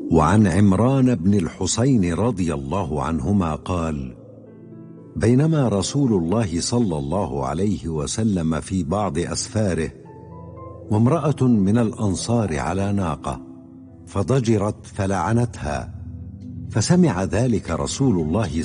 وعن عمران بن الحسين رضي الله عنهما قال: بينما رسول الله صلى الله عليه وسلم في بعض أسفاره وامرأة من الأنصار على ناقة فضجرت فلعنتها، فسمع ذلك رسول الله